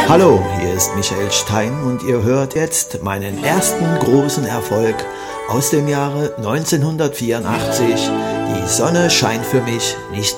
Hallo, hier ist Michael Stein und ihr hört jetzt meinen ersten großen Erfolg aus dem Jahre 1984. Die Sonne scheint für mich nicht